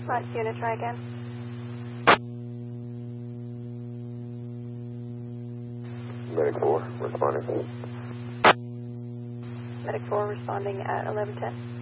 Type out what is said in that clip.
Last unit, try again. Medic 4, responding. Medic 4 responding at 1110.